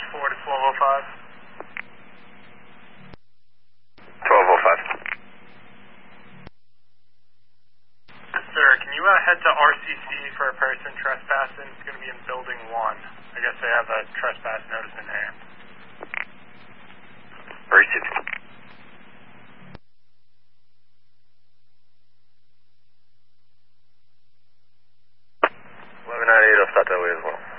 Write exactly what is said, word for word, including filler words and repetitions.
four to twelve oh five. twelve oh five. Sir, can you uh, head to R C C for a person trespassing? It's going to be in building one. I guess they have a trespass notice in hand. Received. eleven ninety-eight, I'll start that way as well.